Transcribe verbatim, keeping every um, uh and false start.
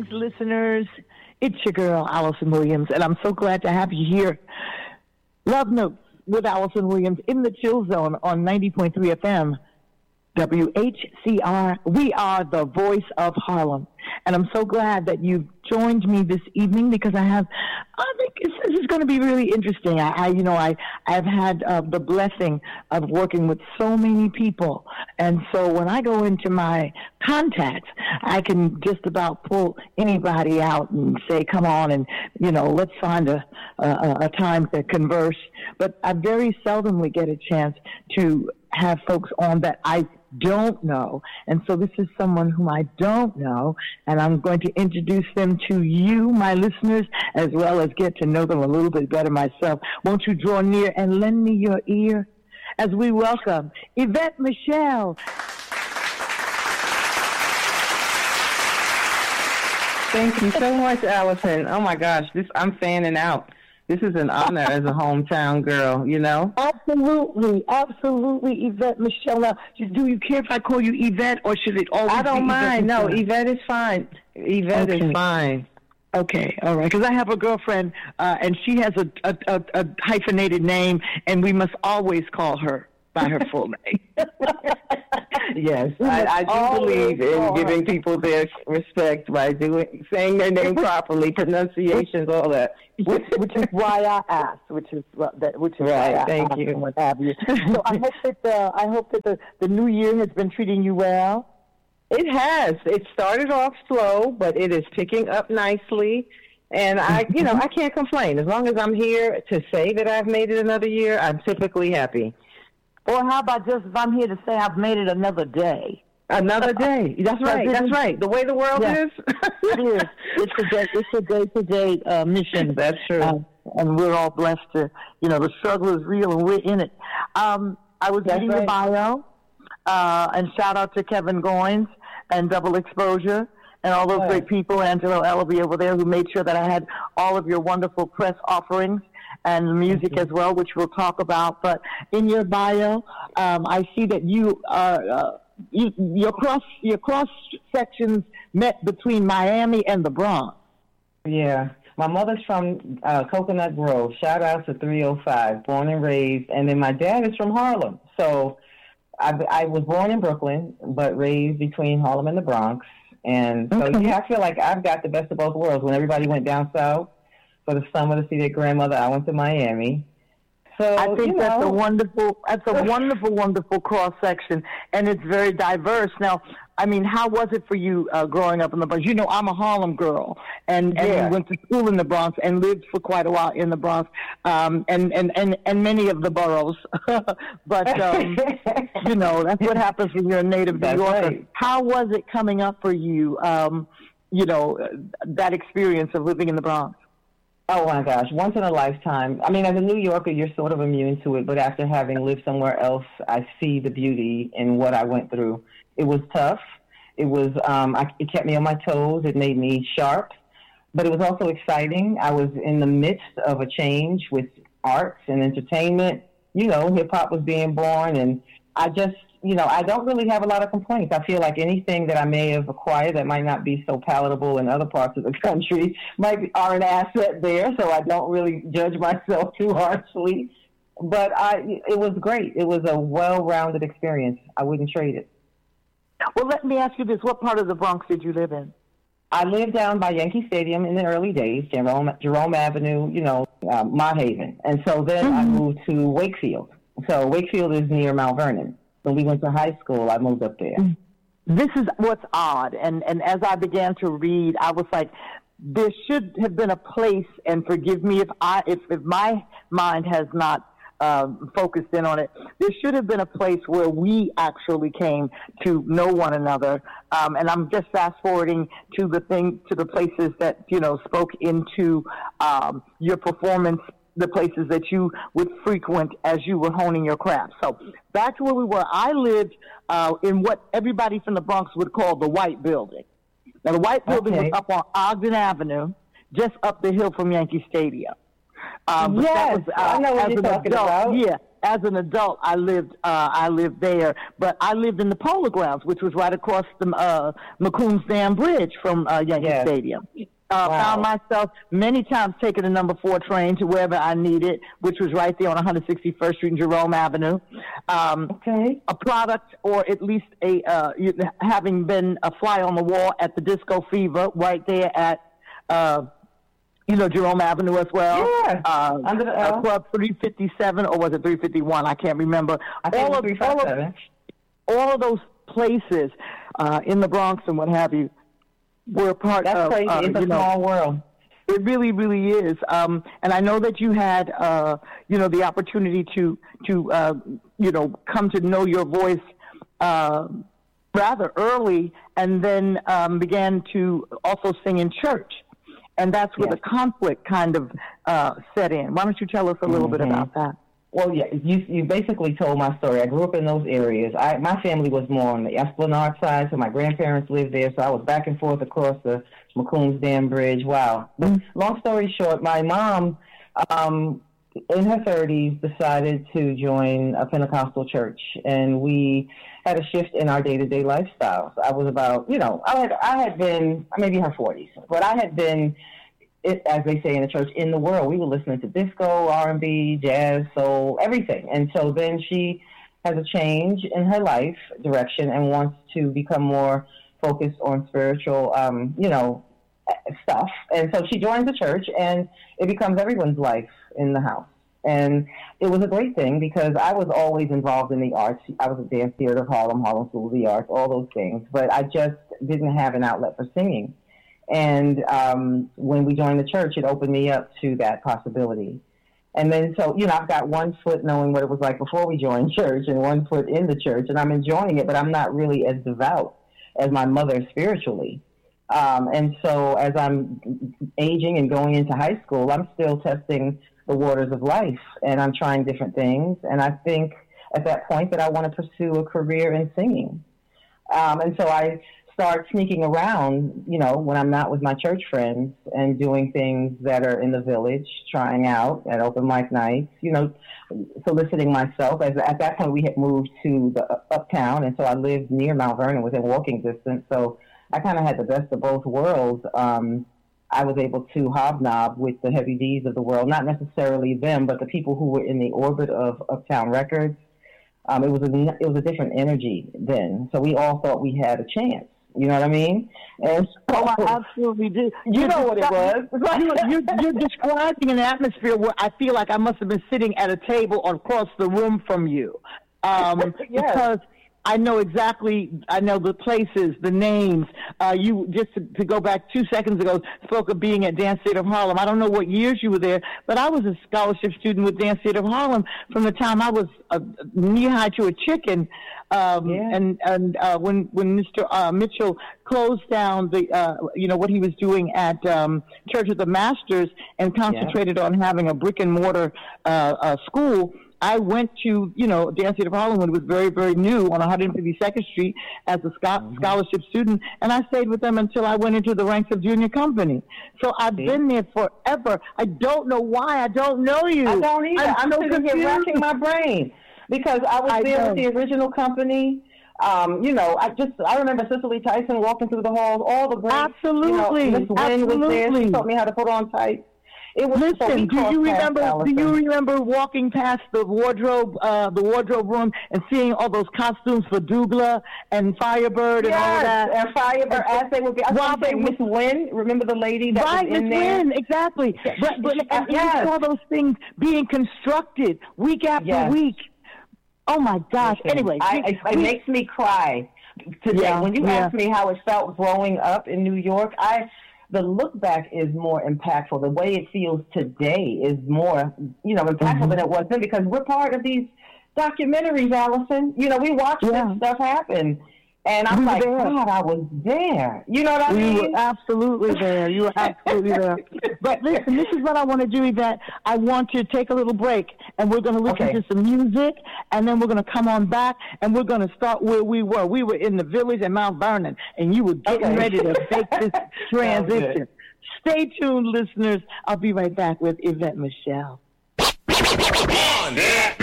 Greetings, listeners. It's your girl, Allison Williams, and I'm so glad to have you here. Love Notes with Allison Williams in the Chill Zone on ninety point three F M. W H C R. We are the voice of Harlem. And I'm so glad that you've joined me this evening because I have, I think it's, this is going to be really interesting. I, I you know, I, I've had uh, the blessing of working with so many people. And so when I go into my contacts, I can just about pull anybody out and say, come on and, you know, let's find a, a, a time to converse. But I very seldomly get a chance to have folks on that I don't know. And so this is someone whom I don't know, and I'm going to introduce them to you, my listeners, as well as get to know them a little bit better myself. Won't you draw near and lend me your ear as we welcome Yvette Michelle. Thank you so much, Allison. Oh my gosh, this I'm fanning out. This is an honor as a hometown girl, you know? Absolutely, absolutely, Yvette Michelle. Now, do you care if I call you Yvette, or should it always I don't be mind. Yvette No, Yvette is fine. Yvette okay. is fine. Okay, all right. Because I have a girlfriend, uh, and she has a, a, a, a hyphenated name, and we must always call her by her full name. Yes, I, I do believe in giving people their respect by doing saying their name properly, pronunciations, all that. Which, which is why I asked. Which is that. Which is right. Why I thank asked you. And what have you? So I hope that uh, I hope that the, the new year has been treating you well. It has. It started off slow, but it is picking up nicely. And I, you know, I can't complain. As long as I'm here to say that I've made it another year, I'm typically happy. Or how about just if I'm here to say I've made it another day? Another day. That's right. That's right. The way the world yeah. is. It is. It's a day. It's a day-to-day uh, mission. That's true. Uh, and we're all blessed to, you know, the struggle is real and we're in it. Um, I was That's reading right. your bio, uh, and shout out to Kevin Goins and Double Exposure and all those yeah. great people, Angelo Ellaby over there, who made sure that I had all of your wonderful press offerings and music as well, which we'll talk about. But in your bio, um, I see that you are uh, you, your cross your cross sections met between Miami and the Bronx. Yeah, my mother's from uh, Coconut Grove. Shout out to three oh five, born and raised, and then my dad is from Harlem. So I, I was born in Brooklyn, but raised between Harlem and the Bronx. And so okay. yeah, I feel like I've got the best of both worlds. When everybody went down south for the summer to see their grandmother, I went to Miami. So I think you that's know. a wonderful, that's a wonderful, wonderful cross section, and it's very diverse. Now, I mean, how was it for you uh, growing up in the Bronx? You know, I'm a Harlem girl, and, and Yeah. we went to school in the Bronx and lived for quite a while in the Bronx, um, and, and, and, and many of the boroughs. But um, you know, that's what happens when you're a native New That's Yorker. right. How was it coming up for you? Um, you know, that experience of living in the Bronx. Oh my gosh, once in a lifetime. I mean, as a New Yorker, you're sort of immune to it, but after having lived somewhere else, I see the beauty in what I went through. It was tough. It was, um, I, it kept me on my toes. It made me sharp, but it was also exciting. I was in the midst of a change with arts and entertainment. You know, hip hop was being born, and I just, you know, I don't really have a lot of complaints. I feel like anything that I may have acquired that might not be so palatable in other parts of the country might be, are an asset there, so I don't really judge myself too harshly. But I, it was great. It was a well-rounded experience. I wouldn't trade it. Well, let me ask you this. What part of the Bronx did you live in? I lived down by Yankee Stadium in the early days, Jerome, Jerome Avenue, you know, uh, Mott Haven. And so then mm-hmm. I moved to Wakefield. So Wakefield is near Mount Vernon. When we went to high school, I moved up there. This is what's odd. And, and as I began to read, I was like, there should have been a place, and forgive me if I if, if my mind has not um, focused in on it, there should have been a place where we actually came to know one another. Um, and I'm just fast forwarding to the thing, to the places that, you know, spoke into um, your performance, the places that you would frequent as you were honing your craft. So back to where we were. I lived uh, in what everybody from the Bronx would call the White Building. Now, the White Building okay. was up on Ogden Avenue, just up the hill from Yankee Stadium. Uh, but yes, that was, uh, I know what as you're an talking adult, about. Yeah, as an adult, I lived uh, I lived there, but I lived in the Polo Grounds, which was right across the uh, McCombs Dam Bridge from uh, Yankee yes. Stadium. Uh, wow. Found myself many times taking the number four train to wherever I needed, which was right there on one sixty-first Street and Jerome Avenue. Um, okay. A product, or at least a uh, having been a fly on the wall at the Disco Fever right there at, uh, you know, Jerome Avenue as well. Yeah. Uh, Under the L. Uh, Club three fifty-seven, or was it three fifty-one? I can't remember. I think all, of, all, of, all of those places uh, in the Bronx and what have you were part That's of. That's crazy. Uh, it's a small know, world. It really, really is. Um, and I know that you had, uh, you know, the opportunity to, to uh, you know, come to know your voice uh, rather early, and then um, began to also sing in church. And that's where yes. the conflict kind of uh, set in. Why don't you tell us a little mm-hmm. bit about that? Well, yeah, you you basically told my story. I grew up in those areas. I my family was more on the Esplanade side, so my grandparents lived there. So I was back and forth across the McCombs Dam Bridge. Wow. But long story short, my mom, um, in her thirties, decided to join a Pentecostal church, and we had a shift in our day-to-day lifestyles. I was about, you know, I had I had been maybe her forties, but I had been. It, as they say in the church, in the world. We were listening to disco, R and B, jazz, soul, everything. And so then she has a change in her life direction and wants to become more focused on spiritual, um, you know, stuff. And so she joins the church, and it becomes everyone's life in the house. And it was a great thing because I was always involved in the arts. I was at Dance Theater of Harlem, Harlem School of the Arts, all those things. But I just didn't have an outlet for singing. And um, when we joined the church, it opened me up to that possibility. And then, so, you know, I've got one foot knowing what it was like before we joined church and one foot in the church, and I'm enjoying it, but I'm not really as devout as my mother spiritually. Um, and so as I'm aging and going into high school, I'm still testing the waters of life, and I'm trying different things. And I think at that point that I want to pursue a career in singing. Um, and so I start sneaking around, you know, when I'm not with my church friends, and doing things that are in the village, trying out at open mic nights, you know, soliciting myself. As at that point, we had moved to the uptown, and so I lived near Mount Vernon, within walking distance. So I kind of had the best of both worlds. Um, I was able to hobnob with the Heavy D's of the world, not necessarily them, but the people who were in the orbit of Uptown Records. Um, it was a it was a different energy then, so we all thought we had a chance. You know what I mean? And so, oh, I absolutely do. You you're know what it was. You're, you're, you're describing an atmosphere where I feel like I must have been sitting at a table across the room from you. Um, yes. Because I know exactly, I know the places, the names. Uh, you, just to, to go back two seconds ago, spoke of being at Dance Theater of Harlem. I don't know what years you were there, but I was a scholarship student with Dance Theater of Harlem from the time I was uh, knee-high to a chicken. Um, yeah. And, and uh, when, when Mister Uh, Mitchell closed down the, uh, you know, what he was doing at um, Church of the Masters and concentrated yeah. on having a brick-and-mortar uh, uh, school, I went to, you know, Dance Theater of Harlem when it was very, very new on one fifty-second Street as a scho- mm-hmm. scholarship student, and I stayed with them until I went into the ranks of junior company. So I've See? been there forever. I don't know why. I don't know you. I don't either. I'm, I'm so sitting here racking my brain because I was I there know. with the original company. Um, you know, I just I remember Cicely Tyson walking through the halls. All the great, absolutely, you know, Miss Wynn was there. She taught me how to put on tights. It was Listen, so do you remember? Allison. Do you remember walking past the wardrobe, uh, the wardrobe room, and seeing all those costumes for Douglas and Firebird and yes, all of that? and Firebird as they would be. I was saying Miss Wynn. Remember the lady that right, was in Miss there? Wynn, exactly. But, but and yes. you saw those things being constructed week after yes. week. Oh my gosh! Listen, anyway, I, we, it, it we, makes me cry today. Yeah, when you yeah. asked me how it felt growing up in New York, I. The look back is more impactful. The way it feels today is more, you know, impactful mm-hmm. than it was then because we're part of these documentaries, Allison. You know, we watch yeah. this stuff happen. And I'm we like, there. God, I was there. You know what I we mean? You were absolutely there. You were absolutely there. But listen, this is what I want to do, Yvette. I want to take a little break, and we're going to listen okay. to some music, and then we're going to come on back, and we're going to start where we were. We were in the village at Mount Vernon, and you were getting okay. ready to make this transition. Stay tuned, listeners. I'll be right back with Yvette Michelle. On, yeah.